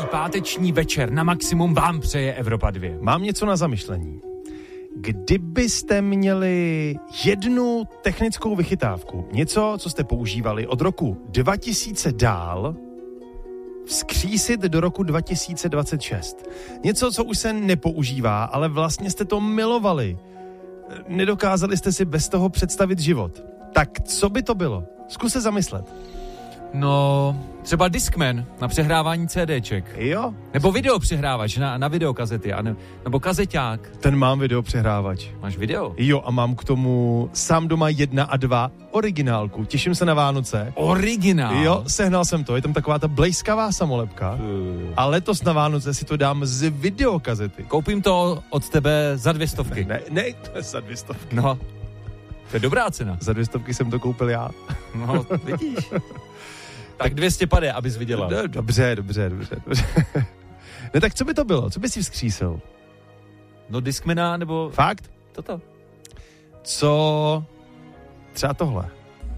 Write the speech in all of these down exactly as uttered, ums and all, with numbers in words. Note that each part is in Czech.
páteční večer na maximum vám přeje Evropa dva. Mám něco na zamyšlení. Kdybyste měli jednu technickou vychytávku, něco, co jste používali od roku dva tisíce dál, vzkřísit do roku dva tisíce dvacet šest. Něco, co už se nepoužívá, ale vlastně jste to milovali. Nedokázali jste si bez toho představit život. Tak co by to bylo? Zkus se zamyslet. No, třeba Discman na přehrávání CDček. Jo. Nebo videopřehrávač na, na videokazety, a ne, nebo kazeťák. Ten mám videopřehrávač. Máš video? Jo, a mám k tomu Sám doma jedna a dva originálku. Těším se na Vánoce. Originál? Jo, sehnal jsem to. Je tam taková ta blejskavá samolepka. Uh. A letos na Vánoce si to dám z videokazety. Koupím to od tebe za dvě stovky. Ne, ne, ne za dvě stovky. No, to je dobrá cena. Za dvě stovky jsem to koupil já. No, vidíš. Tak dvě stě pade, abys vydělal. Dobře, dobře, dobře, dobře. Ne, tak co by to bylo? Co by si vzkřísil? No Discmana, nebo... Fakt? Toto. Co... Třeba tohle.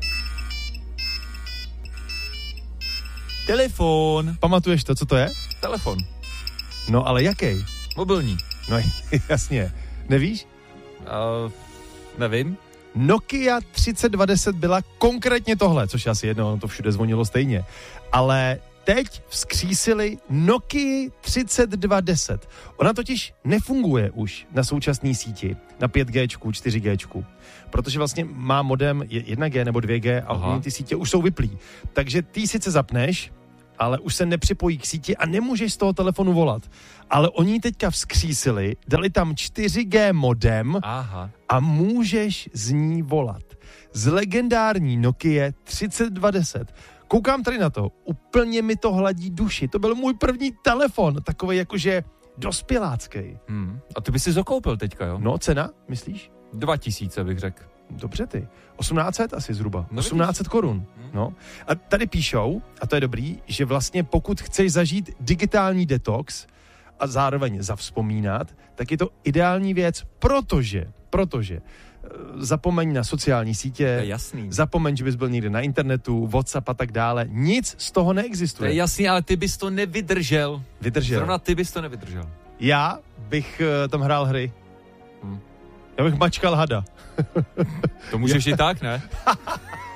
Telefon. Pamatuješ to, co to je? Telefon. No, ale jaký? Mobilní. No, jasně. Nevíš? Uh, nevím. Nokia třicet dva deset byla konkrétně tohle, což asi jedno, ono to všude zvonilo stejně. Ale teď vzkřísili Nokia třicet dva deset. Ona totiž nefunguje už na současné síti, na pět G, čtyři G, protože vlastně má modem jedna G nebo dvě G a oni ty sítě už jsou vyplý. Takže ty sice zapneš, ale už se nepřipojí k síti a nemůžeš z toho telefonu volat. Ale oni teďka vzkřísili, dali tam čtyři G modem. Aha. A můžeš z ní volat. Z legendární Nokia třicet dva deset. Koukám tady na to, úplně mi to hladí duši. To byl můj první telefon, takovej jakože dospělácký. Hmm. A ty bys si zakoupil teďka, jo? No, cena, myslíš? Dva tisíce bych řekl. Dobře ty. osmnáct set asi zhruba. No, osmnáct set korun. Hmm. No. A tady píšou, a to je dobrý, že vlastně pokud chceš zažít digitální detox a zároveň zavzpomínat, tak je to ideální věc, protože, protože zapomeň na sociální sítě, to je jasný. Zapomeň, že bys byl někde na internetu, WhatsApp a tak dále. Nic z toho neexistuje. To je jasný, ale ty bys to nevydržel. Vydržel. Zrovna ty bys to nevydržel. Já bych uh, tam hrál hry. Hmm. Já bych mačkal hada. To můžeš i tak, ne?